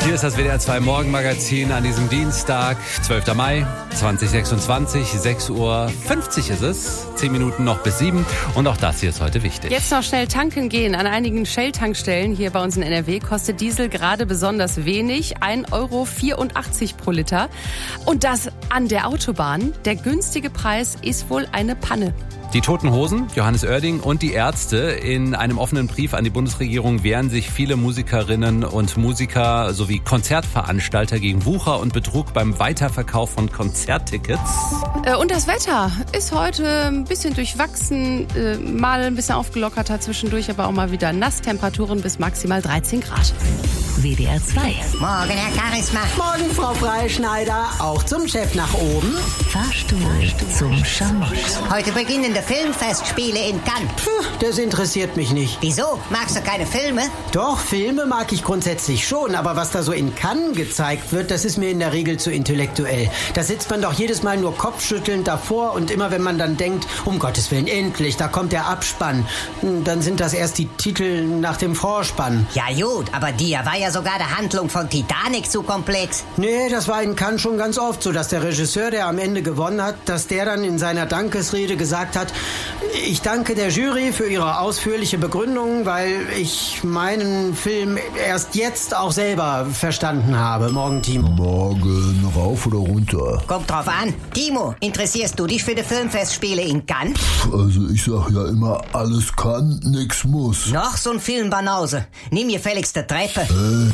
Hier ist das WDR 2 Morgenmagazin an diesem Dienstag, 12. Mai 2026, 6:50 Uhr ist es. 10 Minuten noch bis 7 und auch das hier ist heute wichtig. Jetzt noch schnell tanken gehen. An einigen Shell-Tankstellen hier bei uns in NRW kostet Diesel gerade besonders wenig, 1,84 € pro Liter. Und das an der Autobahn. Der günstige Preis ist wohl eine Panne. Die Toten Hosen, Johannes Oerding und die Ärzte. In einem offenen Brief an die Bundesregierung wehren sich viele Musikerinnen und Musiker sowie Konzertveranstalter gegen Wucher und Betrug beim Weiterverkauf von Konzerttickets. Und das Wetter ist heute ein bisschen durchwachsen, mal ein bisschen aufgelockerter zwischendurch, aber auch mal wieder nass. Temperaturen bis maximal 13 Grad. WDR 2. Morgen, Herr Charisma. Morgen, Frau Freischneider. Auch zum Chef nach oben. Fahrstuhl zum Schamott. Heute beginnen die Filmfestspiele in Cannes. Das interessiert mich nicht. Wieso? Magst du keine Filme? Doch, Filme mag ich grundsätzlich schon, aber was da so in Cannes gezeigt wird, das ist mir in der Regel zu intellektuell. Da sitzt man doch jedes Mal nur kopfschüttelnd davor und immer wenn man dann denkt, um Gottes Willen, endlich, da kommt der Abspann, dann sind das erst die Titel nach dem Vorspann. Ja gut, aber dir war ja sogar die Handlung von Titanic zu komplex. Nee, das war in Cannes schon ganz oft so, dass der Regisseur, der am Ende gewonnen hat, dass der dann in seiner Dankesrede gesagt hat, ich danke der Jury für ihre ausführliche Begründung, weil ich meinen Film erst jetzt auch selber verstanden habe. Morgen, Timo. Morgen, rauf oder runter? Kommt drauf an. Timo, interessierst du dich für die Filmfestspiele in Cannes? Also ich sag ja immer, alles kann, nix muss. Noch so ein Filmbanause. Nimm mir gefälligst die Treppe.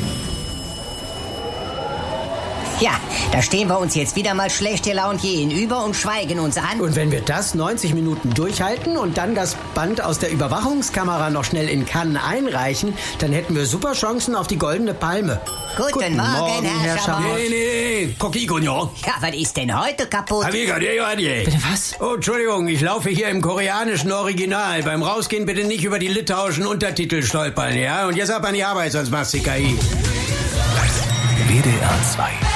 Ja, da stehen wir uns jetzt wieder mal schlecht gelaunt gegenüber und schweigen uns an. Und wenn wir das 90 Minuten durchhalten und dann das Band aus der Überwachungskamera noch schnell in Cannes einreichen, dann hätten wir super Chancen auf die Goldene Palme. Guten Morgen, Herr Schamott. Nee, Kokiko-nyo. Ja, was ist denn heute kaputt? Bitte was? Oh, Entschuldigung, ich laufe hier im koreanischen Original. Beim Rausgehen bitte nicht über die litauischen Untertitel stolpern, ja? Und jetzt ab an die Arbeit, sonst machst du KI. WDR 2.